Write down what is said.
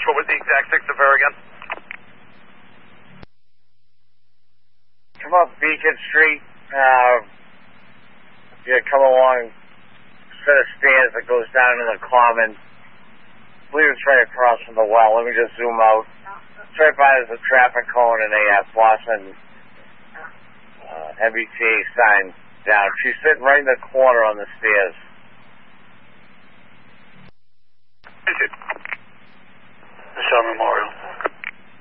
Range, what was the exact 6 of her again? Come up Beacon Street. Come along a set of stairs that goes down to the common. I believe it's right across from the well. Let me just zoom out. It's right by the traffic cone and a Boston MBTA sign down. She's sitting right in the corner on the stairs. Is it? Michelle Memorial.